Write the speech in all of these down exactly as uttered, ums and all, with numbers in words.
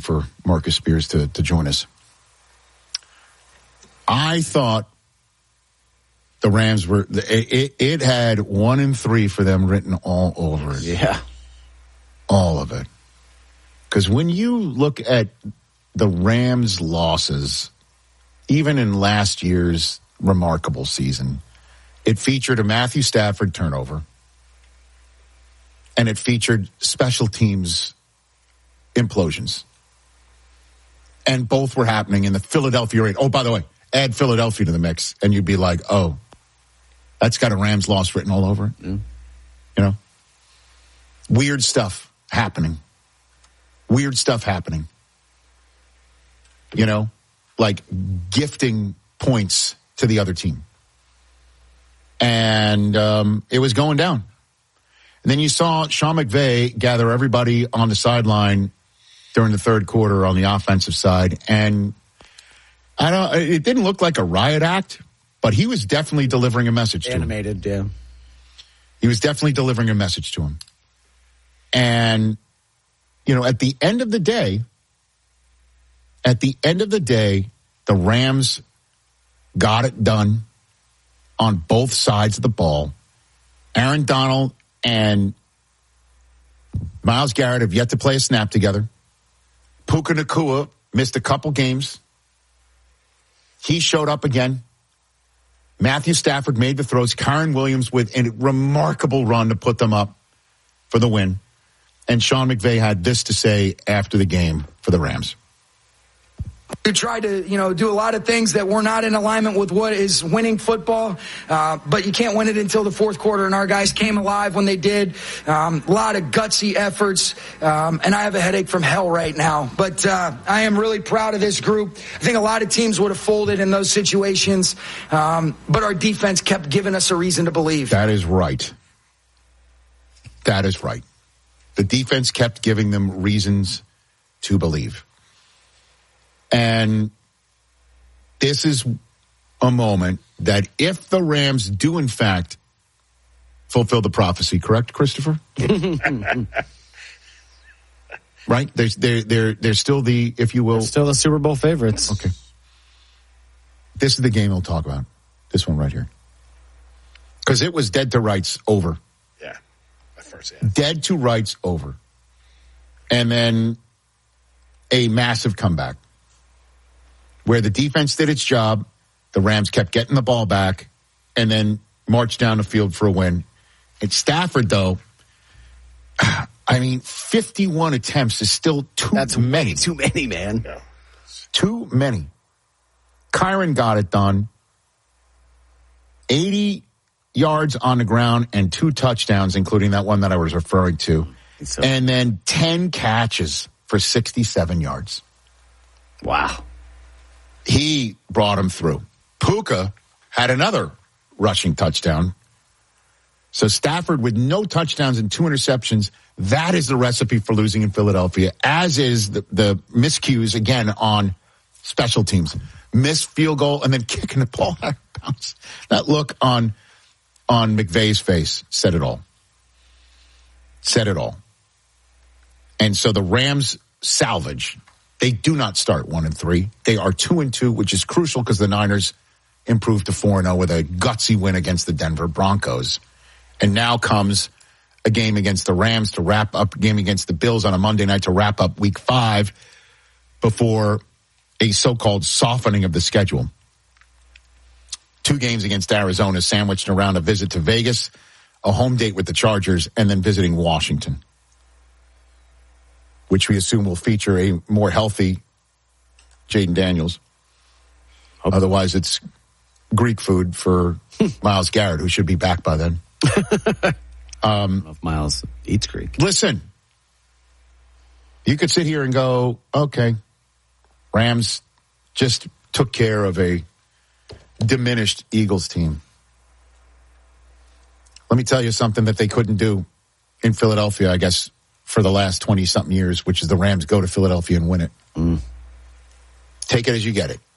for Marcus Spears to, to join us. I thought the Rams were, it, it had one and three for them written all over it. Yeah. All of it. Because when you look at the Rams' losses, even in last year's remarkable season, it featured a Matthew Stafford turnover, and it featured special teams implosions. And both were happening in the Philadelphia area. Oh, by the way, add Philadelphia to the mix, and you'd be like, oh, that's got a Rams loss written all over it. Mm. You know? Weird stuff happening. Weird stuff happening. You know? Like gifting points to the other team. And um, it was going down. And then you saw Sean McVay gather everybody on the sideline during the third quarter on the offensive side. And I don't, it didn't look like a riot act, but he was definitely delivering a message Animated, to him. Animated, yeah. He was definitely delivering a message to him. And, you know, at the end of the day, at the end of the day, the Rams got it done on both sides of the ball. Aaron Donald and Myles Garrett have yet to play a snap together. Puka Nacua missed a couple games. He showed up again. Matthew Stafford made the throws. Kyren Williams with a remarkable run to put them up for the win. And Sean McVay had this to say after the game for the Rams. We tried to, you know, do a lot of things that were not in alignment with what is winning football, uh, but you can't win it until the fourth quarter, and our guys came alive when they did. Um, a lot of gutsy efforts, um, and I have a headache from hell right now. But uh, I am really proud of this group. I think a lot of teams would have folded in those situations, um, but our defense kept giving us a reason to believe. That is right. That is right. The defense kept giving them reasons to believe. And this is a moment that if the Rams do, in fact, fulfill the prophecy, correct, Christopher? Right? They're, they're, they're, they're still the, if you will. They're still the Super Bowl favorites. Okay. This is the game we'll talk about. This one right here. Because it was dead to rights over. Yeah. At first, yeah. Dead to rights over. And then a massive comeback. Where the defense did its job, the Rams kept getting the ball back, and then marched down the field for a win. And Stafford, though, I mean, fifty-one attempts is still too That's many. Too many, man. Yeah. Too many. Kyren got it done. eighty yards on the ground and two touchdowns, including that one that I was referring to. So, and then ten catches for sixty-seven yards. Wow. He brought him through. Puka had another rushing touchdown. So Stafford with no touchdowns and two interceptions, that is the recipe for losing in Philadelphia, as is the, the miscues, again, on special teams. Missed field goal and then kicking the ball out of bounds. That look on, on McVay's face said it all. Said it all. And so the Rams salvage. They do not start one and three. They are two and two, which is crucial because the Niners improved to four and oh with a gutsy win against the Denver Broncos. And now comes a game against the Rams to wrap up, a game against the Bills on a Monday night to wrap up week five before a so-called softening of the schedule. Two games against Arizona sandwiched around a visit to Vegas, a home date with the Chargers, and then visiting Washington, which we assume will feature a more healthy Jaden Daniels. Okay. Otherwise, it's Greek food for Myles Garrett, who should be back by then. um, if Myles eats Greek. Listen, you could sit here and go, okay, Rams just took care of a diminished Eagles team. Let me tell you something that they couldn't do in Philadelphia, I guess, for the last twenty-something years, which is the Rams go to Philadelphia and win it. Mm. Take it as you get it.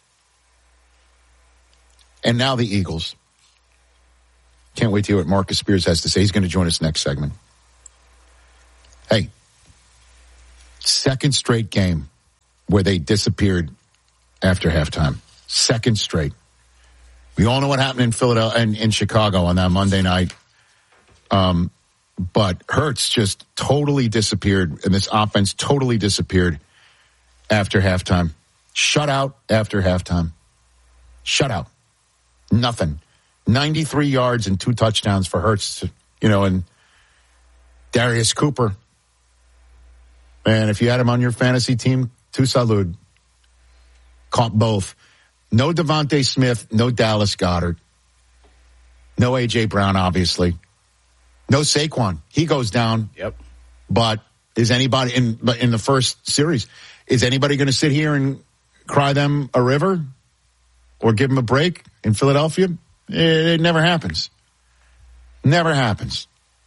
And now the Eagles. Can't wait to hear what Marcus Spears has to say. He's going to join us next segment. Hey, second straight game where they disappeared after halftime. Second straight. We all know what happened in Philadelphia and in Chicago on that Monday night. Um, but Hurts just totally disappeared, and this offense totally disappeared after halftime. Shutout after halftime. Shutout. Nothing. ninety-three yards and two touchdowns for Hurts, you know, and Darius Cooper. And if you had him on your fantasy team, tu salud. Caught both. No Devontae Smith, no Dallas Goedert. No A J. Brown, obviously. No Saquon. He goes down. Yep. But is anybody in in the first series, is anybody going to sit here and cry them a river or give them a break in Philadelphia? It, it never happens. Never happens.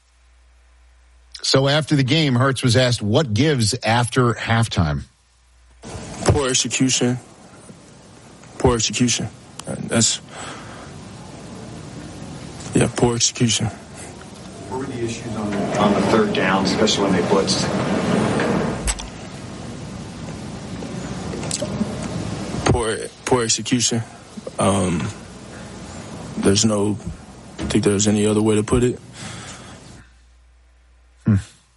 So after the game, Hurts was asked, what gives after halftime? Poor execution. Poor execution. That's, yeah, poor execution. What were the issues on the, on the third down, especially when they blitzed? Poor, poor execution. Um, there's no, I think there's any other way to put it. Hmm.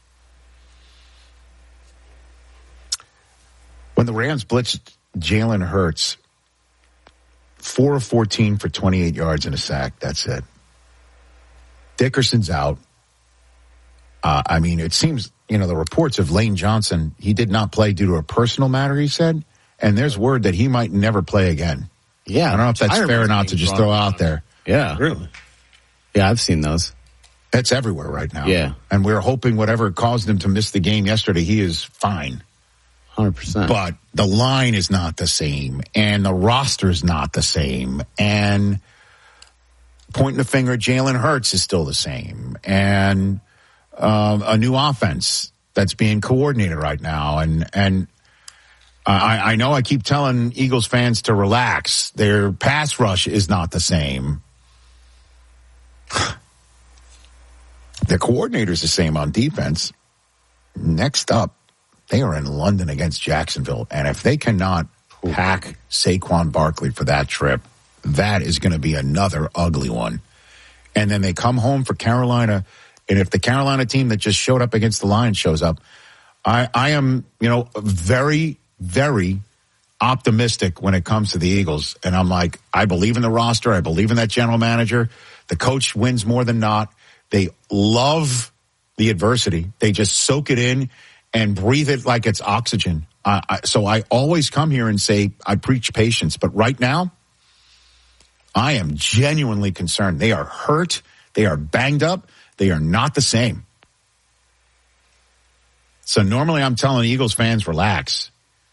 When the Rams blitzed Jalen Hurts, four of fourteen for twenty-eight yards and a sack. That's it. Dickerson's out. Uh, I mean, it seems, you know, the reports of Lane Johnson, he did not play due to a personal matter, he said. And there's word that he might never play again. Yeah. I don't know if that's fair or not to just throw out there. Yeah. Really? Yeah, I've seen those. It's everywhere right now. Yeah. And we're hoping whatever caused him to miss the game yesterday, he is fine. one hundred percent. But the line is not the same, and the roster is not the same, and pointing the finger at Jalen Hurts is still the same, and uh, a new offense that's being coordinated right now, and and I, I know I keep telling Eagles fans to relax. Their pass rush is not the same. Their coordinator's the same on defense. Next up, they are in London against Jacksonville, and if they cannot pack Saquon Barkley for that trip, that is going to be another ugly one. And then they come home for Carolina, and if the Carolina team that just showed up against the Lions shows up, I, I am, you know, very, very optimistic when it comes to the Eagles. And I'm like, I believe in the roster. I believe in that general manager. The coach wins more than not. They love the adversity. They just soak it in and breathe it like it's oxygen. Uh, I, so I always come here and say, I preach patience. But right now, I am genuinely concerned. They are hurt. They are banged up. They are not the same. So normally I'm telling Eagles fans, relax.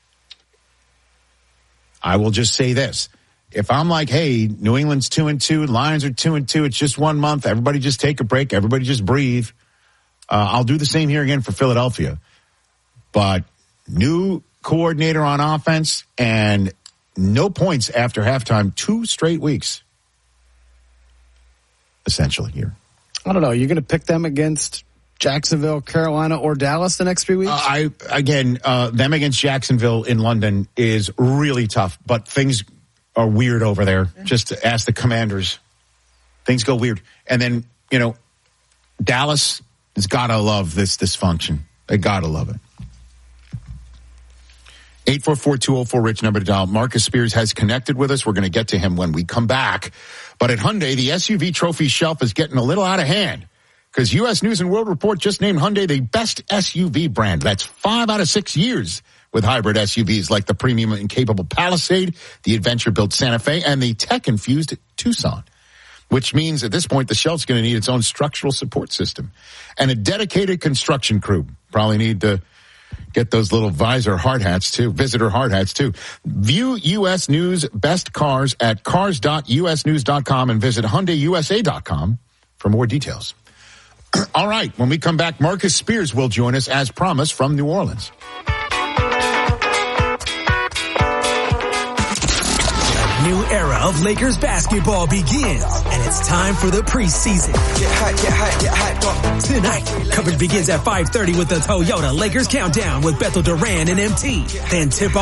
I will just say this. If I'm like, hey, New England's two and two, Lions are two and two, it's just one month, everybody just take a break, everybody just breathe. Uh, I'll do the same here again for Philadelphia. But new coordinator on offense and no points after halftime, two straight weeks, essentially here. I don't know. You're going to pick them against Jacksonville, Carolina, or Dallas the next three weeks? Uh, I again, uh, them against Jacksonville in London is really tough, but things are weird over there. Yeah. Just ask the Commanders. Things go weird. And then, you know, Dallas has got to love this dysfunction. They got to love it. eight four four, two oh four, RICH number to dial. Marcus Spears has connected with us. We're going to get to him when we come back. But at Hyundai, the S U V trophy shelf is getting a little out of hand because U S News and World Report just named Hyundai the best S U V brand. That's five out of six years with hybrid S U Vs like the premium and capable Palisade, the adventure-built Santa Fe, and the tech-infused Tucson, which means at this point the shelf's going to need its own structural support system and a dedicated construction crew. Probably need to get those little visor hard hats too, visitor hard hats too. View U S News best cars at cars dot u s news dot com and visit hyundai u s a dot com for more details. All right, when we come back, Marcus Spears will join us as promised from New Orleans. New era of Lakers basketball begins, and it's time for the preseason. Get hype, get hype, get hype. Tonight, coverage begins at five thirty with the Toyota Lakers Countdown with Bethel Duran and M T. Then tip